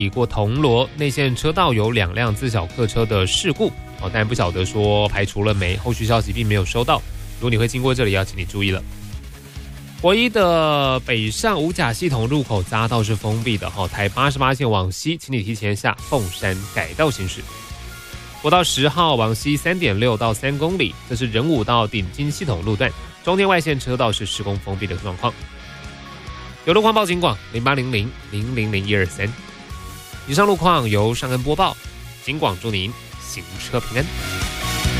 抵过铜锣内线车道有2辆自小客车的事故但不晓得说排除了没，后续消息并没有收到。如果你会经过这里，要请你注意了。国一的北上五甲系统入口匝道是封闭的台88线往西，请你提前下凤山改道行驶。国道10号往西 3.6 到3公里，这是仁武到顶金系统路段，中间外线车道是施工封闭的状况。有路况报警广0800-000-123。以上路况由尚恩播报，警广祝您行车平安。